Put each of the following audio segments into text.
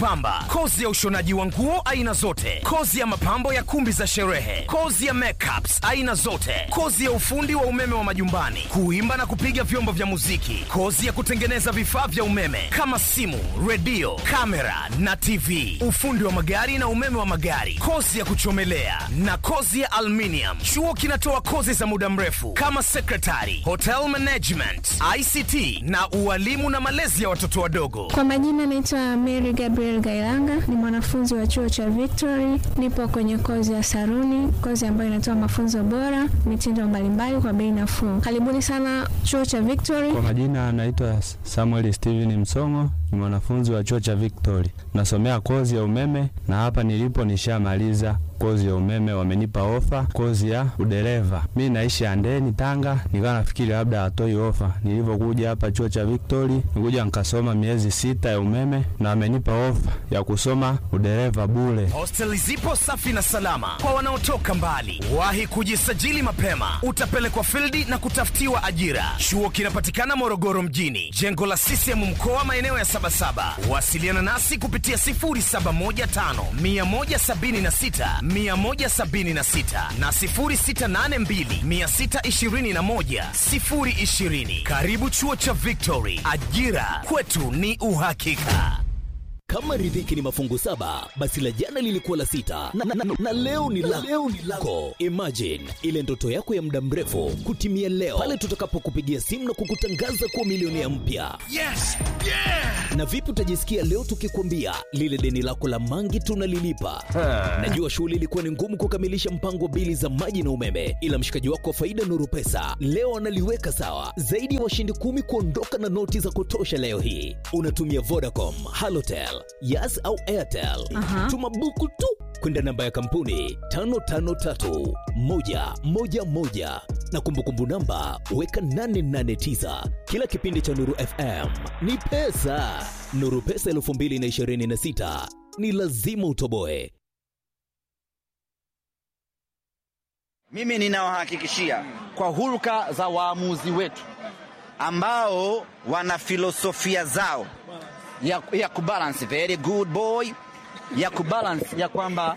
kupamba, kozi ya ushonaji wa nguo aina zote, kozi ya mapambo ya kumbi za sherehe, kozi ya makeups aina zote, kozi ya ufundi wa umeme wa majumbani, kuimba na kupiga vyombo vya muziki, kozi ya kutengeneza vifaa vya umeme kama simu, redio, kamera na TV, ufundi wa magari na umeme wa magari, kozi ya kuchomelea na kozi ya aluminium. Chuo kinatoa kozi za muda mrefu kama secretary, hotel management, ICT na ualimu na malezi ya watoto wadogo. Kwa majina naitwa Mary Gabriel Gailanga, ni mwanafunzi wa chuo cha Victory. Nipo kwenye kozi ya saruni, kozi ambayo inatoa mafunzo bora, mitindo mbalimbali kwa bei nafuu. Karibuni sana chuo cha Victory. Kwa majina naitwa Samuel Steven Msongo, ni mwanafunzi wa chuo cha Victory. Nasomea kozi ya umeme na hapa nilipo nishamaliza kozi ya umeme, wamenipa ofa kozi ya udereva. Mimi naishi Andeni Tanga, nikawa nafikiri labda atoi ofa. Nilipokuja hapa chuo cha Victory, nikuja nikasoma miezi 6 ya umeme na wamenipa ofa ya kusoma udereva bure. Hosteli zipo safi na salama kwa wanaotoka mbali. Wahi kujisajili mapema, utapelekwa fieldi na kutafutiwa ajira. Chuo kinapatikana Morogoro mjini, jengo la CCM mkoa, maeneo ya Sabasaba. Wasiliana nasi kupitia 0715 176 176 na 0682 621 020. Karibu chuo cha Victory, ajira kwetu ni uhakika. Kama riziki ni mafungu 7, basi la jana lilikuwa la 6 na leo ni lako. Imagine ile ndoto yako ya muda mrefu kutimia leo pale tutakapokupigia simu na kukutangaza kuwa milionea mpya. Yes, yeah! Na vipi utajisikia leo tukikwambia lile deni lako la mangi tunalilipa? Najua shughuli ilikuwa ni ngumu kukamilisha mpango wa bili za maji na umeme, ila mshikaji wako wa Faida Nuru Pesa leo analiweka sawa. Zaidi ya washindi 10 kuondoka na noti za kutosha leo hii. Unatumia Vodacom, Halotel, Yas au Airtel. Tuma buku tu kwenda namba ya kampuni 553111 na kumbukumbu namba weka 889. Kila kipindi cha Nuru FM ni pesa. Nuru Pesa 2026 ni lazima utoboe. Mimi ninawahakikishia kwa hulka za waamuzi wetu ambao wana filosofia zao ya kubalance, very good boy, ya kubalance ya kwamba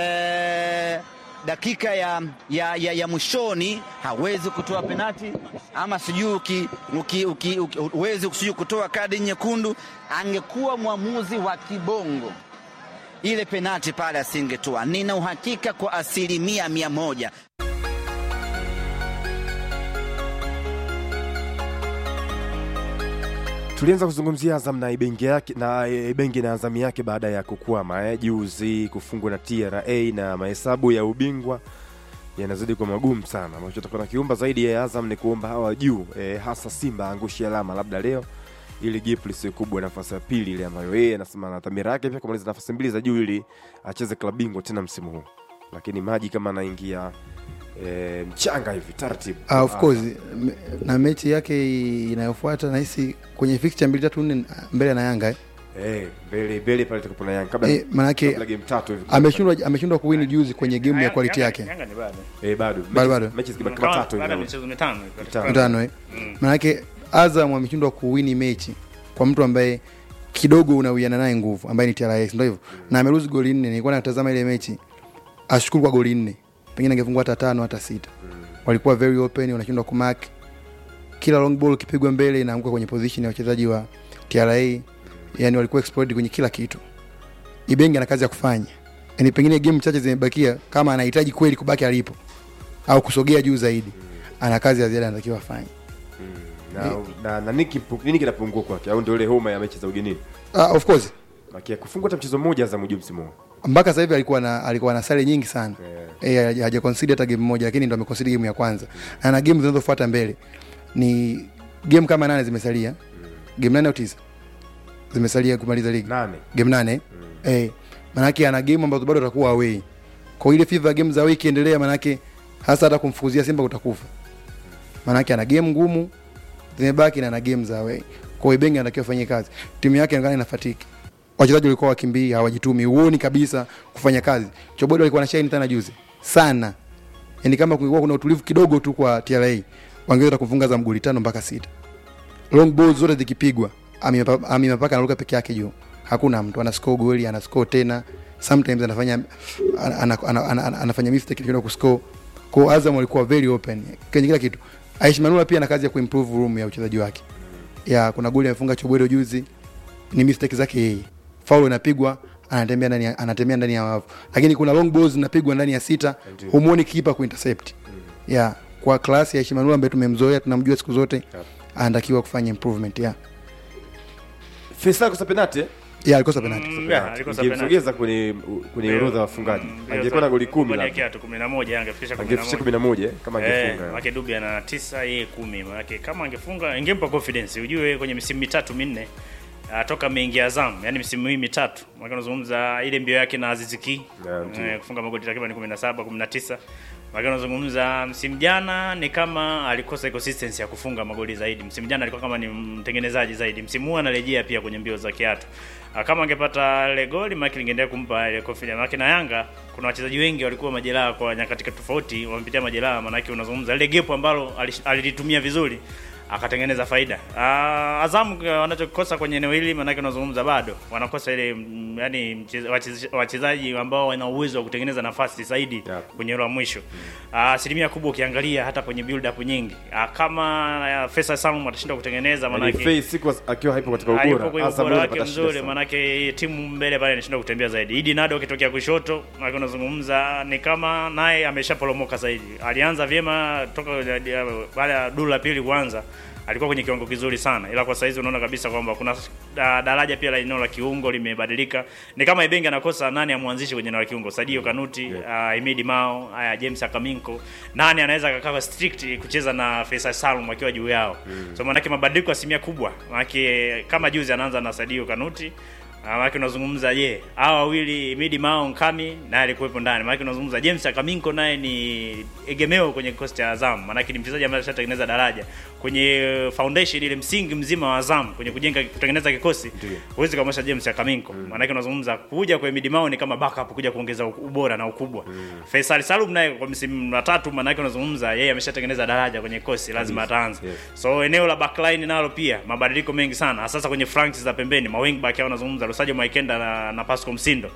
dakika ya mwishoni hawezi kutoa penalti, ama sijui uweze kutoa kadi nyekundu. Angekuwa mwamuzi wa kibongo, ile penalti pale asingetoa. Nina uhakika kwa 100%. Tulianza kuzungumzia Azam na Ibenge yake na Ibenge na Azam yake baada ya kukwama juzi kufungwa na TRA, na mahesabu ya ubingwa yanazidi kwa magumu sana. Ambacho tutakuwa kiumba zaidi ya Azam ni kuomba hawa juu hasa Simba angushi alama labda leo ili gap lisiwe kubwa, nafasi ya pili ile ambayo yeye anasema na dhamira yake pia kumaliza nafasi mbili za juu ili acheze klabu bingwa tena msimu huu. Lakini maji kama anaingia mchanga hivi taratibu. Of course na mechi yake inayofuata nahisi kwenye fixture 2-3-4 mbele na Yanga mbele pale tukapo na Yanga kabla maana yake game 3 hivi ameshindwa kuwin juzi kwenye game ya quality yake. Yanga ni bado mechi zibaki kama 3 hivi, michezo mitano maana yake Azam ameshindwa kuwin mechi kwa mtu ambaye kidogo unawiana naye nguvu, ambaye ni TRA, ndio hivyo, na ameruzi goli 4. Nilikuwa natazama ile mechi, ashukuru kwa goli 4, pengine angefungwa hata 5 hata 6. Walikuwa very open, wanashindwa kumark. Kila long ball kipigwa mbele inaanguka kwenye position ya wachezaji wa TRA. Yani walikuwa exploited kwenye kila kitu. Ibenge ana kazi ya kufanya. Yani pengine game chache zimebakia, kama anahitaji kweli kubaki alipo au kusogea juu zaidi, ana kazi ya ziada anatakiwa afanye. Na nini kinapungua kwake? Au ndio ile homa ya mechi za ugenini? Of course. Makia kufungwa hata mchezo mmoja za mjumbe msimu huu. Mpaka sasa hivi alikuwa na sare nyingi sana. Haja consider hata game moja, lakini ndio ameconsider game ya kwanza. Na game zinazofuata mbele ni game kama 8 zimesalia. Game 8 au 9 zimesalia kumaliza ligi. Game 8. Maana yake ana game ambazo bado atakuwa away. Kwa ile FIFA game za wiki endelea, maana yake hasa hata kumfukuzia Simba utakufa. Maana yake ana game ngumu zimebaki na ana game za away. Kwa hiyo Ibenge anatakiwa afanye kazi. Timu yake inaonekana inafatiki. Wachezaji walikuwa wakimbia, hawajitumi, huoni kabisa kufanya kazi. Chobodo alikuwa na shine tena juzi sana. Yaani kama kulikuwa kuna utulivu kidogo tu kwa TRA, wangeweza kufunga za mgoli 5 mpaka 6. Long balls zote zikipigwa, amipaka anaruka peke yake juu. hakuna mtu ana score goli, ana score tena, sometimes anafanya mistake kidogo kuscore. Kwa Azam walikuwa very open kwenye kila kitu. Aishi Manula pia ana kazi ya kuimprove room ya uchezaji wake. Ya kuna goli amefunga Chobwedo juzi, ni mistake zake yeye. Foul inapigwa, anatembea ndani ya wavu. Lakini kuna long balls zinapigwa ndani ya sita, humuoni kipa kuintercept. Ya kwa class ya Aishi Manula ambaye tumemzoea, tunamjua siku zote, anatakiwa kufanya improvement. Ya Faisal kwa penalty alikosa penalty. Alikosa penalty. Ingesogeza kwenye orodha ya wafungaji. Angekuwa na goli 10 na kiatu 11 angefikisha 11 kama angefunga. Maana Dube ana 9 yeye 10. Maana kama angefunga ingempa confidence. Ujue kwenye misimu mitatu minne toka ameingia Azam, yani misimu hii mitatu. Maana unazungumza ile mbio yake na Aziz Ki kufunga magoli takriban 17 19. Maana unazungumza msimu jana ni kama alikosa consistency ya kufunga magoli zaidi. Msimu jana alikuwa kama ni mtengenezaji zaidi. Msimu huu anarejea pia kwenye mbio za kiatu. Kama angepata ile goli Maki lingeendelea kumpa ile confidence. Maki na Yanga kuna wachezaji wengi walikuwa majeraha kwa nyakati tofauti, wamepitia majeraha. Maana yake unazungumza ile gap ambalo alilitumia vizuri akatengeneza faida. Azam wanachokosa kwenye eneo hili maana yake unazungumza bado wanakosa ile yani wachezaji ambao wana uwezo wa kutengeneza nafasi zaidi kwenye eneo la mwisho. Asilimia kubwa ukiangalia hata kwenye build up nyingi kama Faisal Salum atashinda kutengeneza maana yake Faisal siku akiwa haipo katika ubora Azam anapata mzuri maana yake timu mbele pale inashinda kutembea zaidi. Idi Nado akitokea kushoto maana yake unazungumza ni kama naye ameshaporomoka zaidi. Alianza vyema toka baada ya duru la pili kuanza alikuwa kwenye kiwango kizuri sana, ila kwa saizi unaona kabisa kwamba kuna daraja pia la eneo la kiungo limebadilika. Ni kama Ibenge anakosa nani amwanzishe kwenye eneo la kiungo, Sadio Kanuti, Imidi Mao, James Akaminko, nani anaweza kukaa strict kucheza na Faisal Salum akiwa juu yao. So maana yake mabadiliko asilimia kubwa, maana kama juzi anaanza na Sadio Kanuti maana unazungumza hao wawili Imidi Mao Nkami naye alikuwepo ndani. Maana unazungumza James Akaminko naye ni egemeo kwenye kikosi cha Azam. Maana ni mchezaji ambaye alishatengeneza daraja kwenye foundation ile msingi mzima wa Azam kwenye kutengeneza kikosi. Huwezi kumwosha James Akaminko. Maana unazungumza kuja kwa Imidi Mao ni kama backup kuja kuongeza ubora na ukubwa. Faisal Salum naye kwa msimu wa 3 maana unazungumza yeye ameshatengeneza daraja kwenye kikosi, lazima ataanza. So eneo la backline nalo pia mabadiliko mengi sana, hasa kwenye flanks za pembeni, mawing back yao wanazungumza Lusajo Maikenda na Pascal Msindo.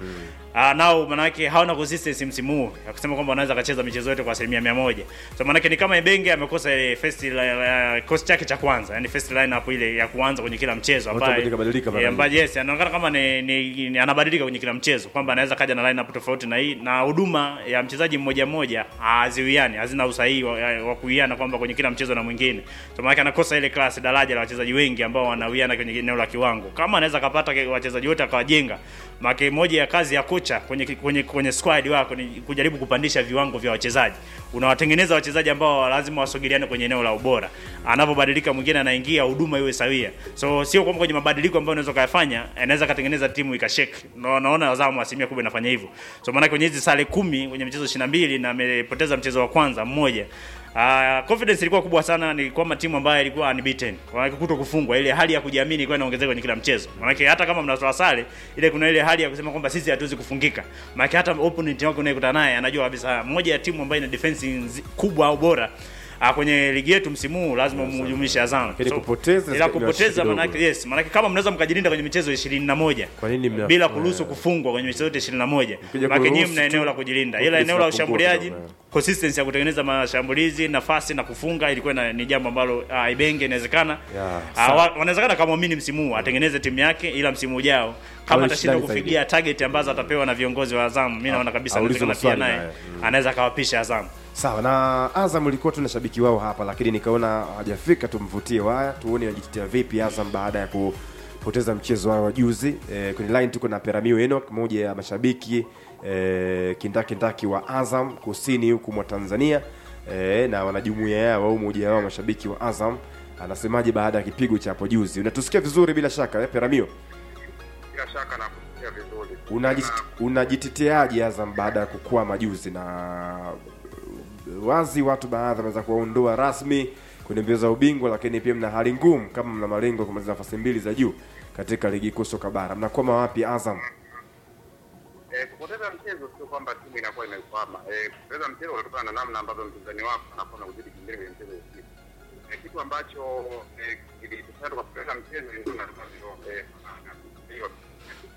Nao maana yake hawana consistency msimu huu ya kusema kwamba wanaweza kacheza michezo yote kwa 100%. So maana yake ni kama Ibenge amekosa ile first coach chake cha kwanza, yani first line hapo ile ya kuanza kwenye kila mchezo ambaye anaonekana kama ni anabadilika kwenye kila mchezo, kwamba anaweza kaja na line up tofauti na hii, na huduma ya mchezaji mmoja mmoja haziwiani, hazina usahihi wa kuiana kwamba kwenye kila mchezo na mwingine. So maana yake anakosa ile class daraja la wachezaji wengi ambao wanawiana kwenye eneo la kiwango. Kama anaweza kapata wachezaji wote akawajenga, maana moja ya kazi ya kocha kwenye squad wako ni kujaribu kupandisha viwango vya wachezaji. Unawatengeneza wachezaji ambao lazima wasogeleane kwenye eneo la ubora. Anapobadilika mwingine anaingia, huduma iwe sawia. So sio kwamba kwenye mabadiliko ambayo unaweza kuyafanya anaweza katengeneza timu ikashake. Naona Azam asilimia kubwa inafanya hivyo. So maana kwenye hizi sare 10 kwenye michezo 22 na amepoteza mchezo wa kwanza mmoja. Confidence ilikuwa kubwa sana, ni kwamba timu ambayo ilikuwa unbeaten. Kwa hiyo kuto kufungwa, ile hali ya kujiamini ilikuwa inaongezeka kwenye kila mchezo. Maana hata kama mnatoa sare, ile kuna ile hali ya kusema kwamba sisi hatuwezi kufungika. Maana hata opponent wako unayekutana naye anajua kabisa moja ya timu ambayo ina defense kubwa au bora kwenye ligi yetu msimu huu lazima mjumlishe Azam. Ili kupoteza maana maana kama mnaweza mkajilinda kwenye michezo 21 kwa nini bila kuruhusu kufungwa kwenye michezo yote 21, maana nyinyi mna eneo la kujilinda, ila eneo la ushambuliaji consistency ya kutengeneza mashambulizi, nafasi na kufunga ilikuwa ni jambo ambalo Ibenge inawezekana wanawezekana kama muamini msimu huu atengeneze timu yake, ila msimu ujao kama atashinda kufikia target ambazo atapewa na viongozi wa Azam, mimi naona kabisa anaweza pia naye anaweza kawapisha Azam. Sawa, na Azam ilikuwa tuna shabiki wao hapa, lakini nikaona hajafika, tumvutie waya tuone anajitetea vipi Azam baada ya kupoteza mchezo wao wa juzi. Kwenye line tuko na Peramio Enoch, mmoja ya mashabiki kindaki wa Azam kusini huku mwa Tanzania, na wanajumuiya yao au mmoja wao mashabiki wa Azam. Anasemaje baada ya kipigo cha hapo juzi? Unatusikia vizuri bila shaka Peramio? Bila shaka na kusikia vizuri. Unajiteteaje Azam baada ya kukua majuzi, na wazi watu baadhi wanaweza kuondoa rasmi kwenye mbio za ubingwa, lakini pia mna hali ngumu kama mna malengo kumaliza nafasi 2 za juu katika ligi kuu soka bara. Mnakwama wapi Azam? Kupoteza mchezo sio kwamba timu inakuwa imekwama. Kupoteza mchezo kutokana na namna ambavyo mpinzani wako anakuwa na uzidi kimbele kwenye mchezo huu. Kitu ambacho kilitokea kwa kupoteza mchezo ndio na hiyo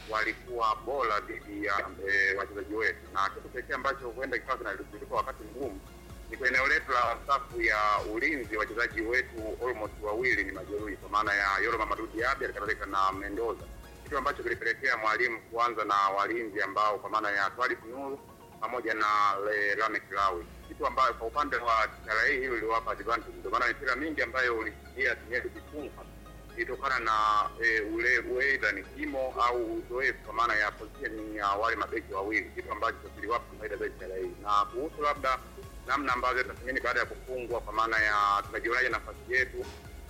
walikuwa bora dhidi ya wachezaji wetu, na kitu pekee ambacho huenda kikawa kinalitupa wakati mgumu ni kwa eneo letu la safu ya ulinzi. Wachezaji wetu almost wawili ni majeruhi, kwa maana ya Yoro Mamadou Diaby alikadhalika na Mendoza, kitu ambacho kilipelekea mwalimu kuanza na walinzi ambao kwa maana ya Twalib Nur pamoja na Lamek Lawi, kitu ambayo kwa upande wa TRA hilo liliwapa advantage. Ndio maana mipira mingi ambayo ulifikia timu yetu kufunga ilitokana na ule ueda ni kimo au uzoefu kwa maana ya position ya wale mabeki wawili, kitu ambacho kiliwapa faida zaidi TRA. Na kuhusu labda namna ambavyo tunatumia baada ya kufungwa, kwa maana ya tunajionaje nafasi yetu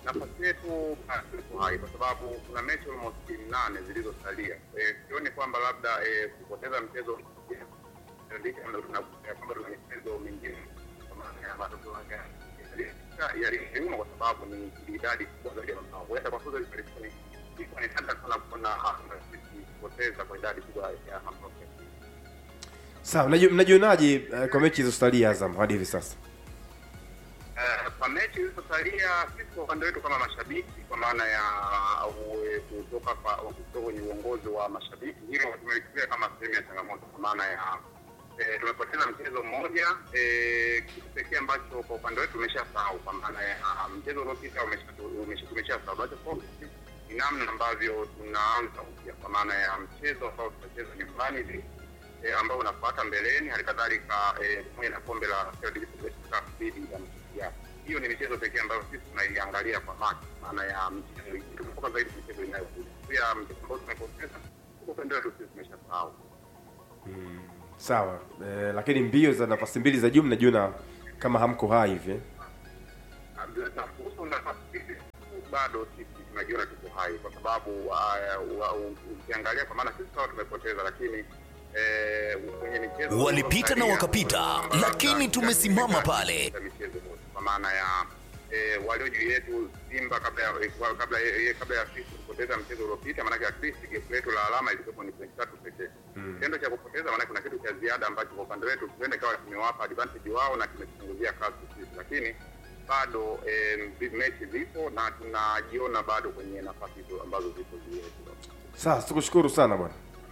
hai, kwa sababu kuna mechi almost 8 zilizosalia. Sioni kwamba labda kupoteza mchezo ndio kama tuna michezo mingine, kwa maana ya matokeo yaliuma kwa sababu ni idadi kubwa zaidi ya mabao. Huenda kwa sababu ilikuwa ni hata sana kuona kupoteza kwa idadi kubwa ya mabao. Sawa, mnajionaje kwa mechi zilizosalia Azam hadi hivi sasa? Kwa mechi zilizosalia sisi kwa upande wetu kama mashabiki, kwa maana ya kutoka kwenye uongozi wa mashabiki, hilo tumelichukulia kama sehemu ya changamoto, kwa maana ya tumepoteza mchezo mmoja, kitu pekee ambacho kwa upande wetu tumeshasahau, kwa maana ya mchezo uliopita umeshasahau. Bado ni namna ambavyo tunaanza upya, kwa maana ya mchezo ambao tutacheza nyumbani ambao unafuata mbeleni, halikadhalika pamoja na kombe la dhidi ya Mtibwa. Hiyo ni michezo pekee ambayo sisi tunaiangalia kwa macho, maana ya mchezo tunapoka zaidi michezo inayokuja. Pia mchezo ambao tumepoteza kwa upande wetu sisi tumeshasahau. Sawa, lakini mbio za nafasi mbili za juu mnajiona kama hamko hai hivi. Na kuhusu nafasi bado sisi tunajiona tuko hai, kwa sababu ukiangalia kwa maana sisi sawa tumepoteza, lakini kwenye michezo walipita na wakapita, lakini tumesimama pale. Kwa maana ya walio juu yetu Simba kabla ya sisi kupoteza mchezo uliopita, maana ya sisi gap letu la alama ilikuwa ni 3 pekee. Kitendo cha kupoteza maana kuna kitu cha ziada ambacho kwa upande wetu tuende kawa tumewapa advantage wao na tumepunguzia kasi sisi, lakini bado mechi zipo na tunajiona bado kwenye nafasi hizo ambazo zipo juu yetu. Sasa tukushukuru sana bwana.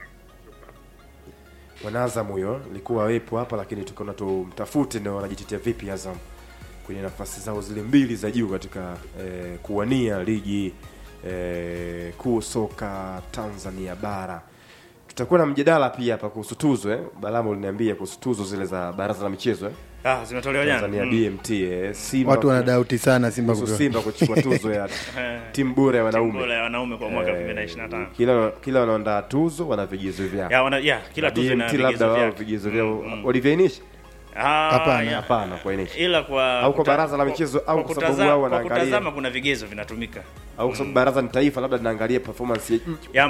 Bwana Azam huyo alikuwa wepo hapa, lakini tukaona tumtafute na wanajitetea vipi Azam kwenye nafasi zao zile mbili za juu katika kuwania ligi kuu soka Tanzania bara. Tutakuwa na mjadala pia hapa kuhusu tuzo Balamo uliniambia kuhusu tuzo zile za baraza la michezo zimetolewa jana Tanzania BMT Simba. Watu wanadauti sana Simba kuchukua tuzo ya timu bora ya wanaume kwa mwaka 2025. Kila wanaandaa tuzo wana vigezo vyao. Kila tuzo ina vigezo vyao. Vigezo vyao Olivenish? Hapana kwa ini. Ila kwa baraza la michezo au kwa sababu wao wanaangalia. Kutazama kuna vigezo vinatumika. Au kwa sababu baraza ni taifa labda linaangalia performance ya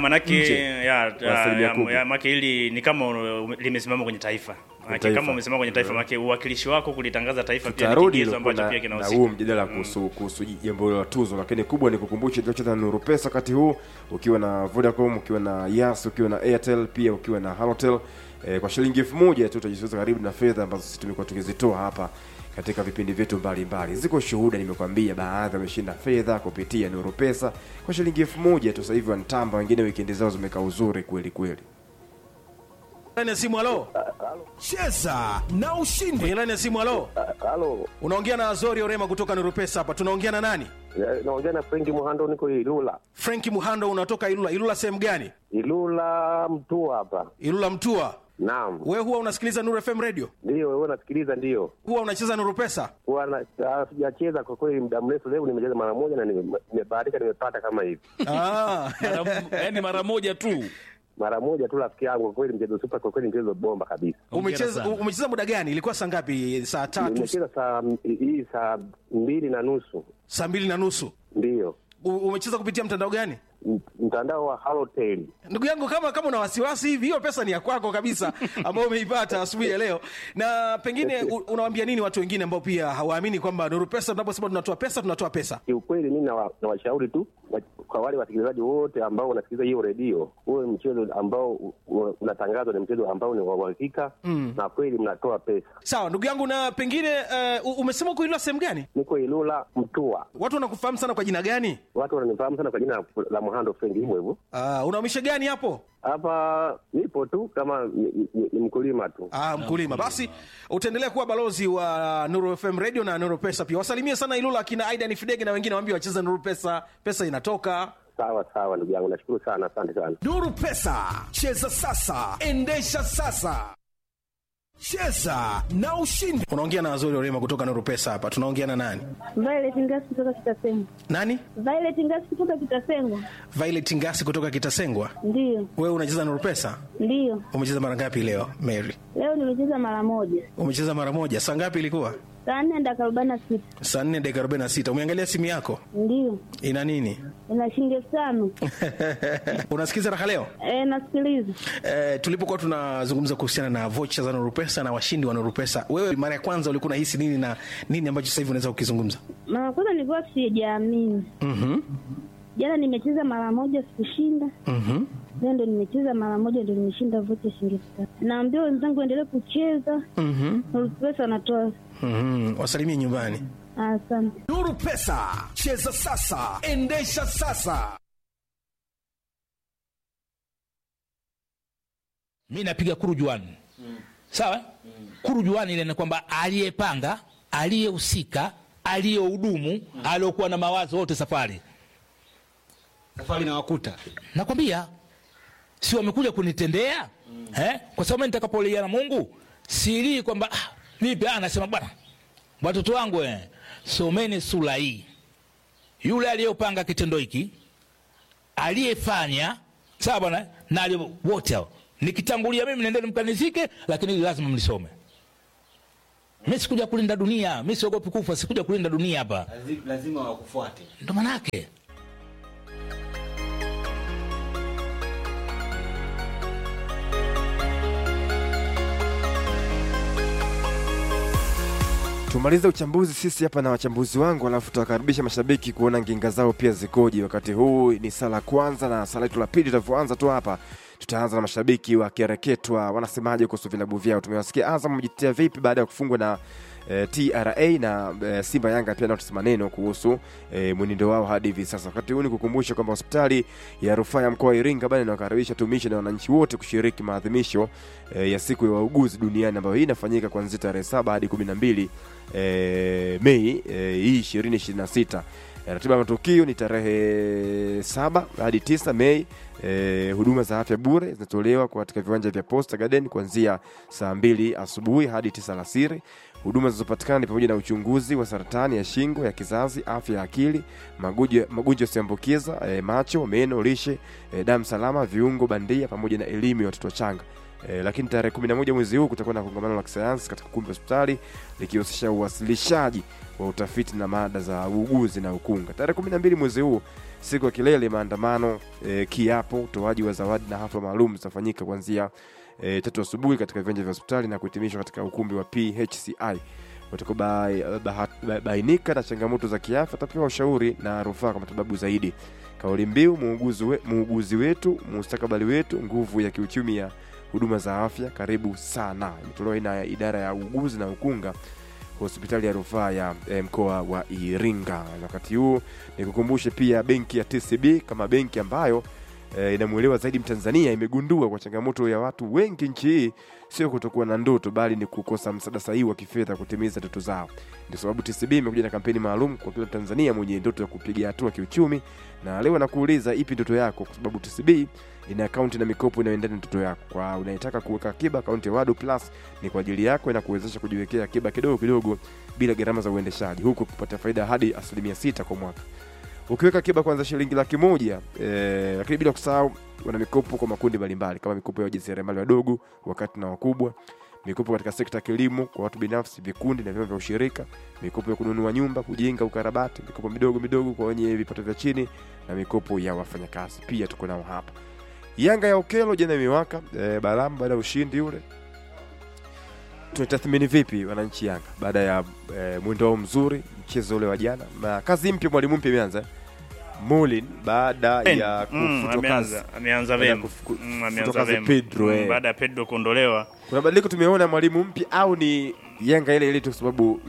manake hili ni kama limesimama kwenye taifa. Kama umesimama kwenye taifa manake uwakilishi wako kulitangaza taifa pia ni kigezo ambacho pia kinahusika. Na huu mjadala kuhusu jambo la tuzo, lakini kubwa ni kukumbusha tunacheza na Nuru Pesa wakati huu ukiwa na Vodacom, ukiwa na Yas, ukiwa na Airtel, pia ukiwa na Halotel. Kwa shilingi 1000 tu utajisikia karibu na fedha ambazo sisi tumekuwa tukizitoa hapa katika vipindi vyetu mbalimbali. Ziko shuhuda, nimekwambia baadhi wameshinda fedha kupitia Nuru Pesa kwa shilingi 1000 tu. Sasa hivi wanatamba, wengine weekend zao zimekaa uzuri kweli kweli. Nani simu halo? Cheza na ushinde. Nani simu halo? Halo. Unaongea na Azori Orema kutoka Nuru Pesa hapa. Tunaongea na nani? Naongea na Frank Muhando, niko Ilula. Frank Muhando, unatoka Ilula. Ilula sehemu gani? Ilula Mtua hapa. Ilula Mtua. Naam. Wewe huwa unasikiliza Nuru FM radio? Ndio, wewe unasikiliza ndio. Huwa unacheza Nuru Pesa? Huwa sijacheza kwa kweli muda mrefu, leo nimecheza mara moja na nimebahatika nimepata kama hivi. Yaani mara moja tu. Mara moja tu rafiki yangu, kwa kweli mchezo super, kwa kweli mchezo bomba kabisa. Umecheza muda gani? Ilikuwa saa ngapi? Saa 3? Nimecheza saa 2:30. Saa 2:30? Ndio. Umecheza kupitia mtandao gani? Mtandao wa Halotel. Ndugu yangu, kama una wasiwasi hivi, hiyo pesa ni ya kwako kabisa ambayo umeipata asubuhi ya leo. Na pengine unawaambia nini watu wengine ambao pia hawaamini kwamba Nuru Pesa tunaposema tunatoa pesa? Kiukweli mimi na washauri tu kwa wale wasikilizaji wote ambao wanasikiliza hiyo redio, huo mchezo ambao unatangazwa ni mchezo ambao ni wa uhakika na kweli mnatoa pesa. Sawa ndugu yangu, na pengine umesema uko sehemu gani? Niko Ilula Mtua. Watu wanakufahamu sana kwa jina gani? Watu wananifahamu sana kwa jina la Muhando Fengi hivyo. Unaumisha gani hapo? Hapa nipo tu kama ni mkulima tu. Mkulima. Basi utaendelea kuwa balozi wa Nuru FM Radio na Nuru Pesa pia. Wasalimie sana Ilula akina Aidan Fidege na wengine waambie wacheze Nuru Pesa. Pesa inatoka. Sawa ndugu yangu, nashukuru sana, asante sana. Nuru Pesa, cheza sasa, endesha sasa. Cheza na ushindi. Unaongea na Azori Orema kutoka Nuru Pesa hapa. Tunaongea na nani? Violet Ngasi kutoka Kitasengwa. Nani? Violet Ngasi kutoka Kitasengwa. Violet Ngasi kutoka Kitasengwa. Ndio. Wewe unacheza Nuru Pesa? Ndio. Umecheza mara ngapi leo, Mary? Leo nimecheza mara moja. Umecheza mara moja. Saa ngapi ilikuwa? Saa 4:46. Saa 4:46. Umeangalia simu yako? Ndio. Ina nini? Ina shilingi 5,000. Unasikiza raha leo? Nasikiliza. Tulipokuwa tunazungumza kuhusiana na voucher za Nuru Pesa na washindi wa Nuru Pesa, wewe mara ya kwanza ulikuwa unahisi nini na nini ambacho sasa hivi unaweza kukizungumza? Mara kwanza nilikuwa sijaamini. Jana nimecheza mara moja sikushinda. Leo ndo nimecheza mara moja ndo nimeshinda voucher shilingi 5,000. Naambia wenzangu endelee kucheza. Nuru Pesa anatoa. Wasalimie nyumbani. Asante. Nuru Pesa, cheza sasa, endesha sasa. Mimi napiga kurujuani. Sawa? Kurujuani ile ni kwamba aliyepanga, aliyehusika, aliyehudumu, aliyokuwa na mawazo wote safari. Safari na wakuta. Nakwambia si wamekuja kunitendea? Kwa sababu nitakapolia na Mungu, siri kwamba vipi anasema bwana. Watoto wangu someni sura hii. Yule aliyopanga kitendo hiki, aliyefanya, sawa bwana, na wote hao. Nikitangulia mimi nendeni mkanizike, lakini lazima mlisome. Mimi sikuja kulinda dunia, mimi siogopi kufa, sikuja kulinda dunia hapa. Lazima wakufuate. Ndio maana yake. Tumalize uchambuzi sisi hapa na wachambuzi wangu, alafu tutakaribisha mashabiki kuona nginga zao pia zikoje. Wakati huu ni sala kwanza na sala yetu la pili tutaanza tu hapa. Tutaanza na mashabiki wakireketwa wanasemaje kuhusu vilabu vyao. Tumewasikia Azam mjitia vipi baada ya kufungwa na TRA na Simba Yanga pia nao tusema neno kuhusu mwenendo wao hadi hivi sasa. Wakati huu ni kukumbusha kwamba hospitali ya rufaa ya mkoa wa Iringa bado inakaribisha tumishi na wananchi wote kushiriki maadhimisho ya siku ya wauguzi duniani ambayo hii inafanyika kuanzia tarehe 7 hadi 12 Mei hii 2026. Ratiba ya matukio ni tarehe 7 hadi 9 Mei. Huduma za afya bure zinatolewa katika viwanja vya Posta Garden kuanzia saa 2 asubuhi hadi 9 alasiri. Huduma zinazopatikana ni pamoja na uchunguzi wa saratani ya shingo, ya kizazi, afya ya akili, magonjwa yasiyoambukiza, macho, meno, lishe, damu salama, viungo bandia pamoja na elimu ya watoto wachanga. Lakini tarehe 11 mwezi huu kutakuwa na kongamano la kisayansi katika ukumbi wa hospitali likihusisha uwasilishaji wa utafiti na mada za uuguzi na ukunga. Tarehe 12 mwezi huu siku ya kilele, maandamano, kiapo, utoaji wa zawadi na hafla maalum zitafanyika kuanzia 3 asubuhi katika viwanja vya hospitali na kuhitimishwa katika ukumbi wa PHCI. Watakubainika na changamoto za kiafya, tapewa ushauri na rufaa kwa matibabu zaidi. Kauli mbiu muuguzi wetu, mustakabali wetu, nguvu ya kiuchumi ya huduma za afya. Karibu sana. Imetolewa na idara ya uuguzi na ukunga hospitali ya rufaa ya mkoa wa Iringa. Wakati huu nikukumbushe pia benki ya TCB kama benki ambayo inamuelewa zaidi Mtanzania imegundua kwa changamoto ya watu wengi nchi hii sio kutokuwa na ndoto bali ni kukosa msaada sahihi wa kifedha kutimiza ndoto zao. Ndio sababu TCB imekuja na kampeni maalum kwa kila Mtanzania mwenye ndoto ya kupiga hatua kiuchumi, na leo nakuuliza ipi ndoto yako, kwa sababu TCB ina akaunti na mikopo inayoendana na ndoto yako. Kwa unayetaka kuweka akiba, akaunti ya Wadu Plus ni kwa ajili yako, inakuwezesha kujiwekea akiba kidogo kidogo bila gharama za uendeshaji, huku kupata faida hadi 6% kwa mwaka. Ukiweka akiba kwanza shilingi 100,000, lakini bila kusahau wana mikopo kwa makundi mbalimbali kama mikopo ya wajasiriamali wadogo, wakati na wakubwa, mikopo katika sekta ya kilimo kwa watu binafsi, vikundi na vyama vya ushirika, mikopo ya kununua nyumba, kujenga, ukarabati, mikopo midogo kwa wenye vipato vya chini na mikopo ya wafanyakazi. Pia tuko nao hapa. Yanga ya Okelo jana imewaka Balamu baada ya ushindi ule. Tunatathmini vipi wananchi Yanga baada ya mwendo wao mzuri mchezo ule wa jana? Na kazi mpya mwalimu mpya imeanza. Molin baada ya kufutwa kazi ameanza vema. Ameanza vema Pedro baada ya Pedro kuondolewa. Kuna badiliko tumeona mwalimu mpya au ni Yanga ile tu sababu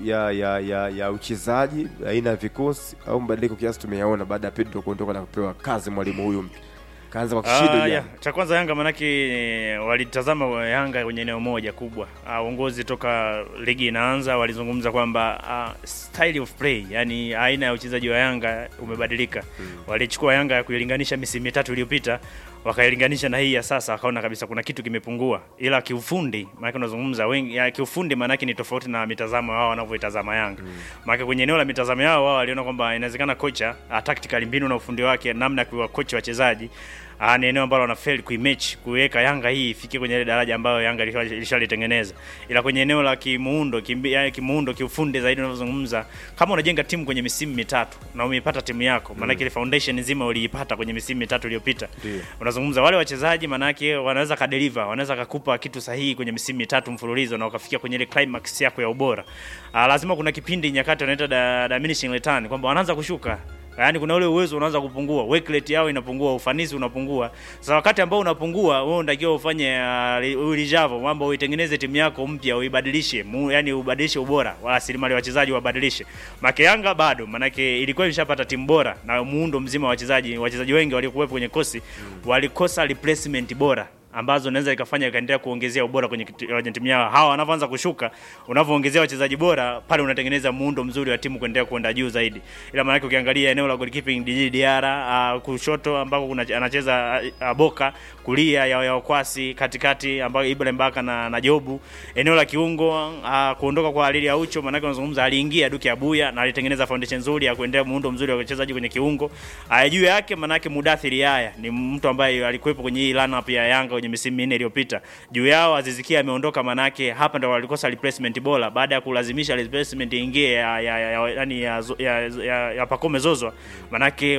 ya uchezaji, aina ya vikosi au mabadiliko kiasi tumeyaona baada ya Pedro kuondoka na kupewa kazi mwalimu huyu mpya. Kaanza kwa kishindo cha kwanza Yanga manake walitazama Yanga kwenye eneo moja kubwa. Uongozi toka ligi inaanza walizungumza kwamba style of play, yani aina ya uchezaji wa Yanga umebadilika. Walichukua Yanga ya kuilinganisha misimu mitatu iliyopita wakailinganisha na hii ya sasa, wakaona kabisa kuna kitu kimepungua. Ila kiufundi maana tunazungumza wengi ya kiufundi, maana ni tofauti na mitazamo wao wanavyotazama Yanga. Maana kwenye eneo la mitazamo yao wao waliona kwamba inawezekana kocha tactical mbinu na ufundi wake namna ya kocha wachezaji ni eneo ambalo wanafeli kuimatch kuweka Yanga hii ifike kwenye ile daraja ambayo Yanga ilishalitengeneza. Ila kwenye eneo la kimuundo kiufundi zaidi unavyozungumza, kama unajenga timu kwenye misimu mitatu na umeipata timu yako, maana ile foundation nzima uliipata kwenye misimu mitatu iliyopita. Unazungumza wale wachezaji maana yake wanaweza kadeliver, wanaweza kukupa kitu sahihi kwenye misimu mitatu mfululizo na ukafikia kwenye ile climax yako ya ubora. Lazima kuna kipindi nyakati wanaita diminishing return kwamba wanaanza kushuka. Yaani kuna ule uwezo unaanza kupungua, work rate yao inapungua, ufanisi unapungua. Sasa wakati ambao unapungua, wewe unatakiwa ufanye ulijavo, mambo uitengeneze timu yako mpya, uibadilishe, yani ubadilishe ubora, wala rasilimali wachezaji wabadilishe. Maana Yanga bado, manake ilikuwa imeshapata timu bora na muundo mzima wa wachezaji wengi waliokuwepo kwenye kosi walikosa replacement bora ambazo naweza ikafanya ikaendelea kuongezea ubora kwenye timu yao. Hawa wanaanza kushuka, unavyoongezea wachezaji bora pale unatengeneza muundo mzuri wa timu kuendelea kwenda juu zaidi. Ila maana ukiangalia eneo la goalkeeping Djigui Diarra, kushoto ambako anacheza Boka, kulia ya Okwasi, katikati ambao Ibrahim Baka na Jobu, eneo la kiungo kuondoka kwa Alili Aucho, maana unazungumza aliingia Duke Abuya na alitengeneza foundation nzuri ya kuendelea muundo mzuri wa wachezaji kwenye kiungo. Juu yake maana Mudathiri Yahya ni mtu ambaye alikuwepo kwenye hii lineup ya Yanga kwenye misimu minne iliyopita. Juu yao Aziz Ki ameondoka, manake hapa ndo walikosa replacement bora baada ya kulazimisha replacement ingie ya Pacome Zouzoua, manake